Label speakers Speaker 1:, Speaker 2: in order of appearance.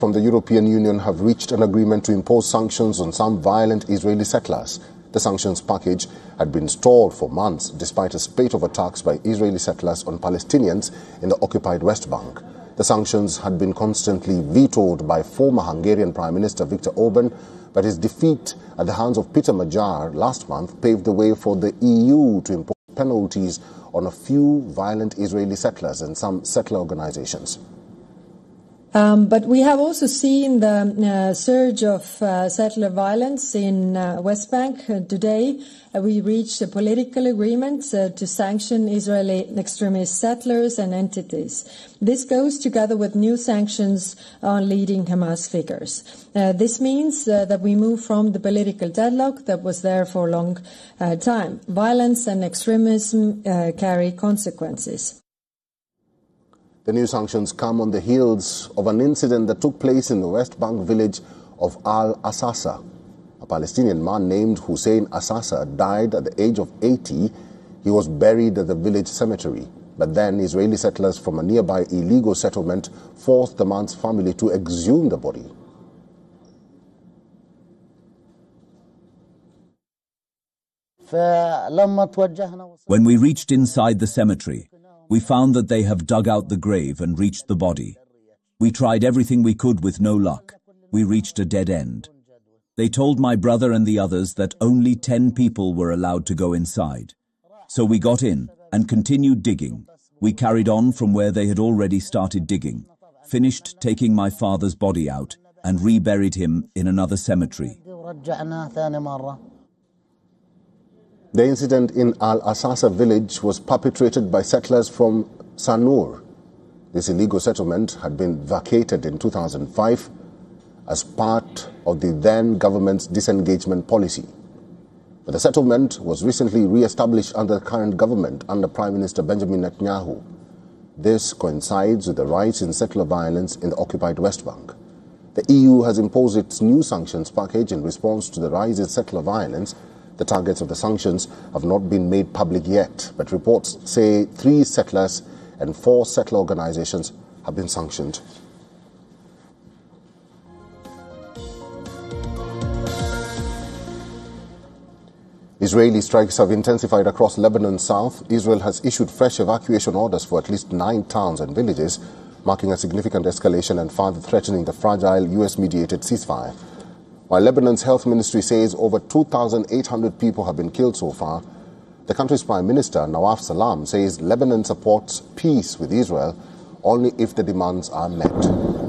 Speaker 1: from the European Union have reached an agreement to impose sanctions on some violent Israeli settlers. The sanctions package had been stalled for months despite a spate of attacks by Israeli settlers on Palestinians in the occupied West Bank. The sanctions had been constantly vetoed by former Hungarian Prime Minister Viktor Orban, but his defeat at the hands of Peter Magyar last month paved the way for the EU to impose penalties on a few violent Israeli settlers and some settler organizations.
Speaker 2: But we have also seen the surge of settler violence in West Bank. Today, we reached a political agreement to sanction Israeli extremist settlers and entities. This goes together with new sanctions on leading Hamas figures. This means that we move from the political deadlock that was there for a long time. Violence and extremism carry consequences.
Speaker 1: The new sanctions come on the heels of an incident that took place in the West Bank village of Al-Asasa. A Palestinian man named Hussein Asasa died at the age of 80. He was buried at the village cemetery. But then Israeli settlers from a nearby illegal settlement forced the man's family to exhume the body.
Speaker 3: When we reached inside the cemetery, we found that they have dug out the grave and reached the body. We tried everything we could with no luck. We reached a dead end. They told my brother and the others that only 10 people were allowed to go inside. So we got in and continued digging. We carried on from where they had already started digging, finished taking my father's body out and reburied him in another cemetery.
Speaker 1: The incident in Al-Asasa village was perpetrated by settlers from Sanur. This illegal settlement had been vacated in 2005 as part of the then government's disengagement policy. But the settlement was recently re-established under the current government under Prime Minister Benjamin Netanyahu. This coincides with the rise in settler violence in the occupied West Bank. The EU has imposed its new sanctions package in response to the rise in settler violence. The targets of the sanctions have not been made public yet, but reports say 3 settlers and 4 settler organizations have been sanctioned. Israeli strikes have intensified across Lebanon's south. Israel has issued fresh evacuation orders for at least 9 towns and villages, marking a significant escalation and further threatening the fragile US-mediated ceasefire. While Lebanon's health ministry says over 2,800 people have been killed so far, the country's Prime Minister, Nawaf Salam, says Lebanon supports peace with Israel only if the demands are met.